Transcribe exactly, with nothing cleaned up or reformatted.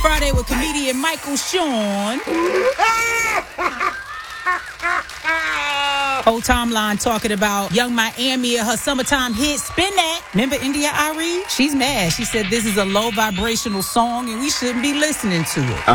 Friday with comedian Michael Sean. Whole timeline talking about Young Miami and her summertime hit, Spin That. Remember India Arie? She's mad. She said this is a low vibrational song and we shouldn't be listening to it.